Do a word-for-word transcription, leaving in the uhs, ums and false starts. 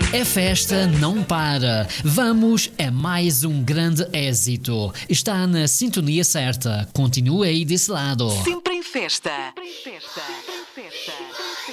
A festa não para. Vamos a mais um grande êxito. Está na sintonia certa. Continue aí desse lado. Sempre em festa. Sempre em festa.